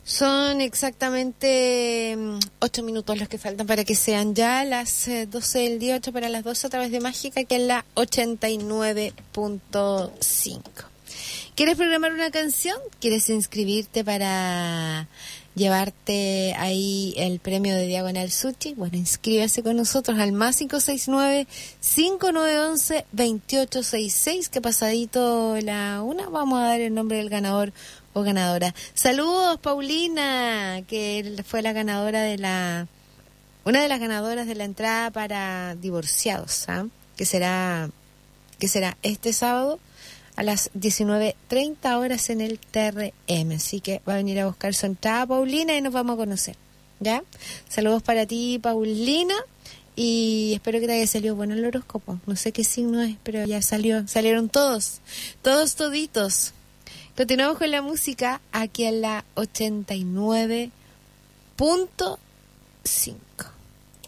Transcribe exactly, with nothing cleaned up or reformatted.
Son exactamente ocho minutos los que faltan para que sean ya las eh, doce del día, ocho para las doce a través de Mágica, que es la ochenta y nueve punto cinco. ¿Quieres programar una canción? ¿Quieres inscribirte para llevarte ahí el premio de Diagonal Sushi? Bueno, inscríbase con nosotros al más cinco seis nueve, cinco nueve uno uno, dos ocho seis seis, que pasadito la una vamos a dar el nombre del ganador o ganadora. Saludos, Paulina, que fue la ganadora de la, una de las ganadoras de la entrada para divorciados, ¿eh? que será, que será este sábado a las diecinueve treinta horas en el T R M. Así que va a venir a buscar su entrada, Paulina, y nos vamos a conocer, ¿ya? Saludos para ti, Paulina, y espero que te haya salido bueno el horóscopo. No sé qué signo es, pero ya salió, salieron todos, todos toditos. Continuamos con la música aquí en la ochenta y nueve punto cinco.